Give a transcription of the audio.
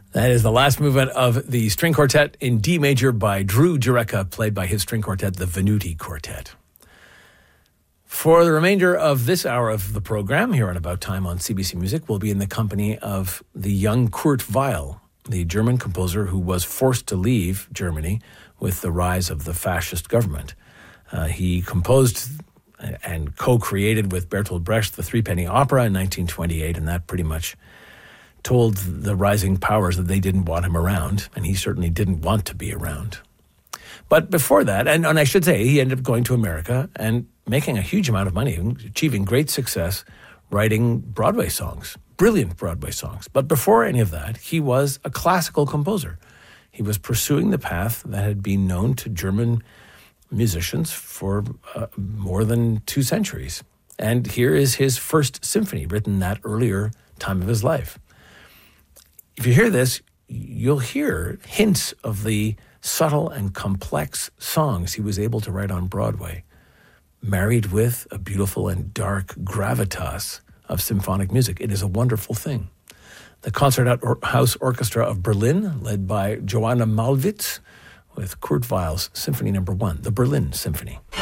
That is the last movement of the string quartet in D major by Drew Jurecka, played by his string quartet, the Venuti Quartet. For the remainder of this hour of the program, here on About Time on CBC Music, we'll be in the company of the young Kurt Weill, the German composer who was forced to leave Germany with the rise of the fascist government. He composed and co-created with Bertolt Brecht the Threepenny Opera in 1928, and that pretty much told the rising powers that they didn't want him around, and he certainly didn't want to be around. But before that, and I should say, he ended up going to America and making a huge amount of money, achieving great success, writing Broadway songs, brilliant Broadway songs. But before any of that, he was a classical composer. He was pursuing the path that had been known to German musicians for more than 2 centuries. And here is his first symphony, written that earlier time of his life. If you hear this, you'll hear hints of the subtle and complex songs he was able to write on Broadway, married with a beautiful and dark gravitas of symphonic music. It is a wonderful thing. The Concerthouse Orchestra of Berlin, led by Joanna Malwitz, with Kurt Weill's Symphony No. 1, the Berlin Symphony.